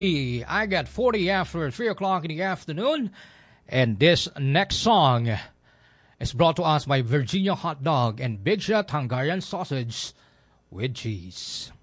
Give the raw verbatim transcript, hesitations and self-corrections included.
I got forty after three o'clock in the afternoon. And this next song is brought to us by Virginia Hot Dog and Big Shot Hungarian Sausage with Cheese.